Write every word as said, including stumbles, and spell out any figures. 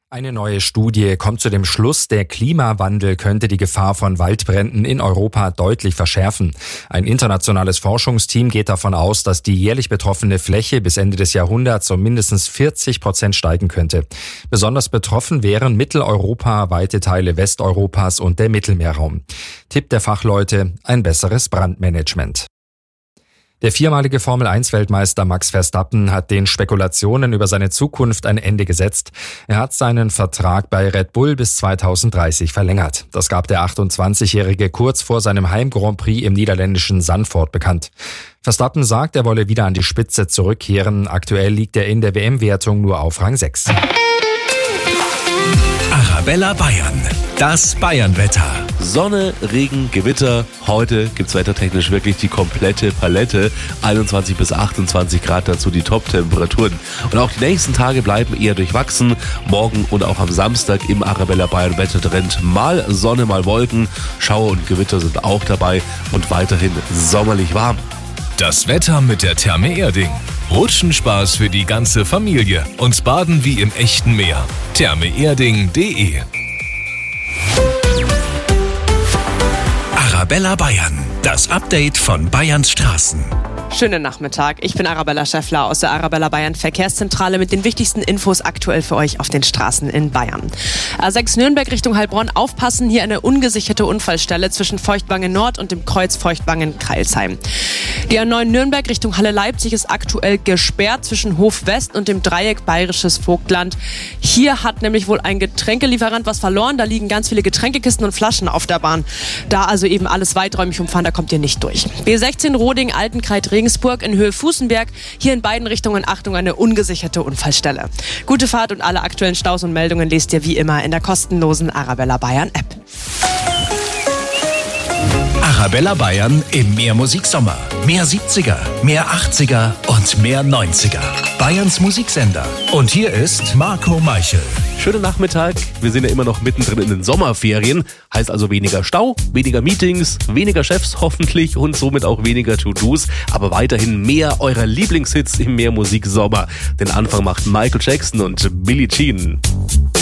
Eine neue Studie kommt zu dem Schluss, der Klimawandel könnte die Gefahr von Waldbränden in Europa deutlich verschärfen. Ein internationales Forschungsteam geht davon aus, dass die jährlich betroffene Fläche bis Ende des Jahrhunderts um mindestens vierzig Prozent steigen könnte. Besonders betroffen wären Mitteleuropa, weite Teile Westeuropas und der Mittelmeerraum. Tipp der Fachleute: ein besseres Brandmanagement. Der viermalige Formel eins Weltmeister Max Verstappen hat den Spekulationen über seine Zukunft ein Ende gesetzt. Er hat seinen Vertrag bei Red Bull bis zweitausenddreißig verlängert. Das gab der achtundzwanzigjährige kurz vor seinem Heim-Grand Prix im niederländischen Zandvoort bekannt. Verstappen sagt, er wolle wieder an die Spitze zurückkehren. Aktuell liegt er in der W M-Wertung nur auf Rang sechs. Arabella Bayern, das Bayern-Wetter. Sonne, Regen, Gewitter. Heute gibt's wettertechnisch wirklich die komplette Palette. einundzwanzig bis achtundzwanzig Grad, dazu die Top-Temperaturen. Und auch die nächsten Tage bleiben eher durchwachsen. Morgen und auch am Samstag im Arabella Bayern Wettertrend mal Sonne, mal Wolken. Schauer und Gewitter sind auch dabei und weiterhin sommerlich warm. Das Wetter mit der Therme Erding. Rutschenspaß für die ganze Familie und Baden wie im echten Meer. therme erding punkt de. Arabella Bayern, das Update von Bayerns Straßen. Schönen Nachmittag, ich bin Arabella Schäffler aus der Arabella Bayern Verkehrszentrale mit den wichtigsten Infos aktuell für euch auf den Straßen in Bayern. A sechs Nürnberg Richtung Heilbronn, aufpassen, hier eine ungesicherte Unfallstelle zwischen Feuchtwangen Nord und dem Kreuz Feuchtwangen-Kreilsheim. Die A neun Nürnberg Richtung Halle Leipzig ist aktuell gesperrt zwischen Hof West und dem Dreieck Bayerisches Vogtland. Hier hat nämlich wohl ein Getränkelieferant was verloren, da liegen ganz viele Getränkekisten und Flaschen auf der Bahn. Da also eben alles weiträumig umfahren, da kommt ihr nicht durch. B sechzehn Roding, Altenkreid, Regensburg in Höhe Fußenberg. Hier in beiden Richtungen, Achtung, eine ungesicherte Unfallstelle. Gute Fahrt und alle aktuellen Staus und Meldungen lest ihr wie immer in der kostenlosen Arabella Bayern App. Arabella Bayern im Mehrmusik-Sommer. Mehr siebziger, mehr achtziger und mehr neunziger. Bayerns Musiksender. Und hier ist Marco Meichel. Schönen Nachmittag. Wir sind ja immer noch mittendrin in den Sommerferien. Heißt also weniger Stau, weniger Meetings, weniger Chefs hoffentlich und somit auch weniger To-Dos. Aber weiterhin mehr eurer Lieblingshits im Mehrmusik-Sommer. Den Anfang macht Michael Jackson und Billie Jean.